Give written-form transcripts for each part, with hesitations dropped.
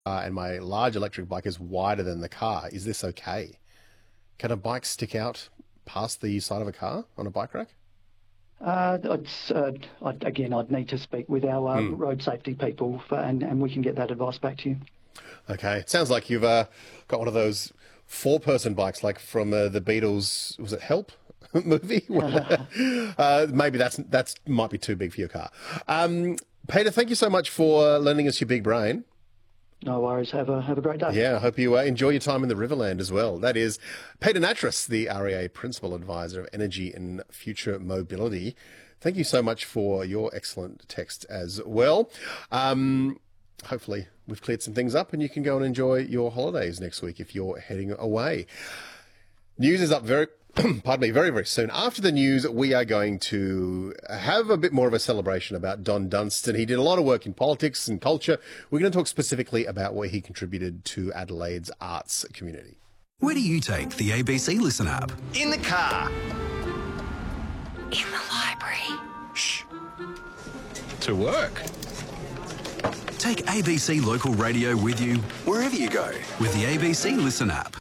and my large electric bike is wider than the car. Is this okay? Can a bike stick out past the side of a car on a bike rack? I'd need to speak with our road safety people, and we can get that advice back to you. Okay. It sounds like you've got one of those four-person bikes, like from the Beatles, was it Help movie? Maybe that's might be too big for your car. Peter, thank you so much for lending us your big brain. No worries. Have a great day. Yeah, I hope you enjoy your time in the Riverland as well. That is Peter Nattrass, the REA Principal Advisor of Energy and Future Mobility. Thank you so much for your excellent text as well. Hopefully we've cleared some things up and you can go and enjoy your holidays next week if you're heading away. News is up very, very soon. After the news, we are going to have a bit more of a celebration about Don Dunstan. He did a lot of work in politics and culture. We're going to talk specifically about where he contributed to Adelaide's arts community. Where do you take the ABC Listen app? In the car. In the library. Shh. To work. Take ABC Local Radio with you wherever you go with the ABC Listen app.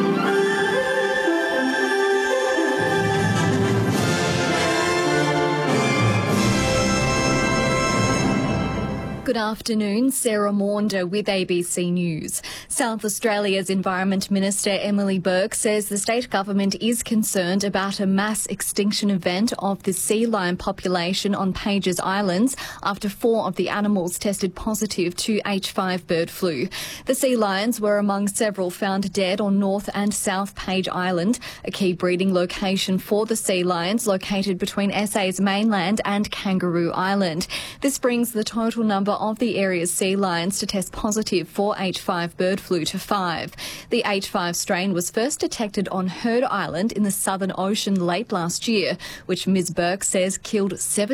Good afternoon, Sarah Maunder with ABC News. South Australia's Environment Minister Emily Burke says the state government is concerned about a mass extinction event of the sea lion population on Pages Islands after 4 of the animals tested positive to H5 bird flu. The sea lions were among several found dead on North and South Page Island, a key breeding location for the sea lions located between SA's mainland and Kangaroo Island. This brings the total number of the area's sea lions to test positive for H5 bird flu to 5. The H5 strain was first detected on Heard Island in the Southern Ocean late last year, which Ms Burke says killed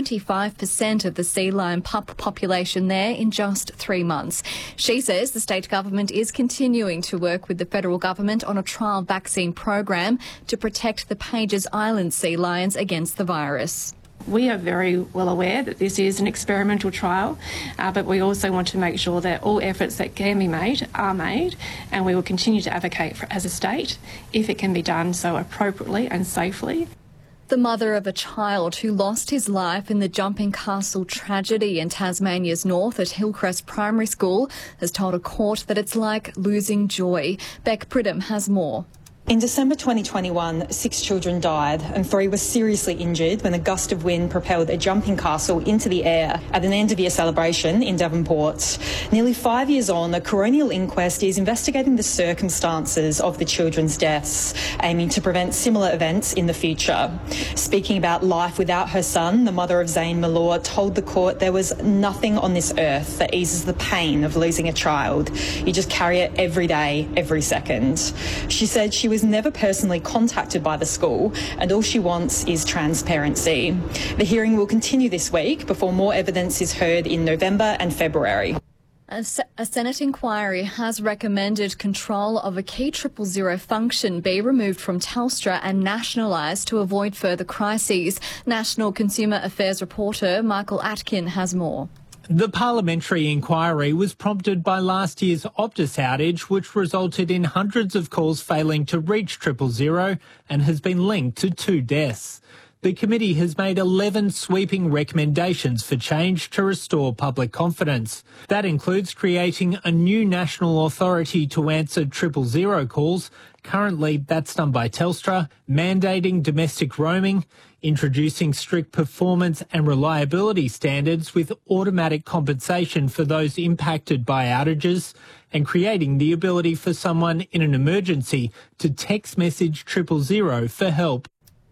75% of the sea lion pup population there in just 3 months. She says the state government is continuing to work with the federal government on a trial vaccine program to protect the Pages Island sea lions against the virus. We are very well aware that this is an experimental trial, but we also want to make sure that all efforts that can be made are made, and we will continue to advocate for, as a state, if it can be done so appropriately and safely. The mother of a child who lost his life in the Jumping Castle tragedy in Tasmania's north at Hillcrest Primary School has told a court that it's like losing joy. Beck Pridham has more. In December 2021, 6 children died and 3 were seriously injured when a gust of wind propelled a jumping castle into the air at an end-of-year celebration in Devonport. Nearly 5 years on, a coronial inquest is investigating the circumstances of the children's deaths, aiming to prevent similar events in the future. Speaking about life without her son, the mother of Zane Malore told the court there was nothing on this earth that eases the pain of losing a child. You just carry it every day, every second. She said she was never personally contacted by the school and all she wants is transparency. The hearing will continue this week before more evidence is heard in November and February. A Senate inquiry has recommended control of a key 000 function be removed from Telstra and nationalised to avoid further crises. National Consumer Affairs reporter Michael Atkin has more. The parliamentary inquiry was prompted by last year's Optus outage, which resulted in hundreds of calls failing to reach 000 and has been linked to 2 deaths. The committee has made 11 sweeping recommendations for change to restore public confidence. That includes creating a new national authority to answer 000 calls. Currently, that's done by Telstra, mandating domestic roaming, introducing strict performance and reliability standards with automatic compensation for those impacted by outages, and creating the ability for someone in an emergency to text message 000 for help.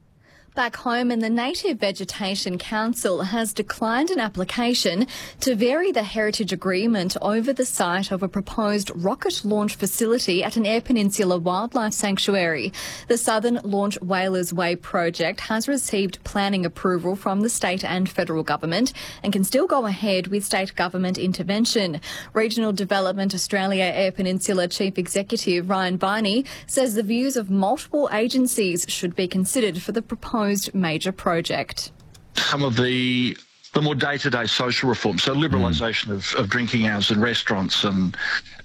Back home, and the Native Vegetation Council has declined an application to vary the heritage agreement over the site of a proposed rocket launch facility at an Eyre Peninsula wildlife sanctuary. The Southern Launch Whalers Way project has received planning approval from the state and federal government and can still go ahead with state government intervention. Regional Development Australia Eyre Peninsula Chief Executive Ryan Viney says the views of multiple agencies should be considered for the proposed major project. Some of the more day-to-day social reforms, so liberalisation of drinking hours in restaurants and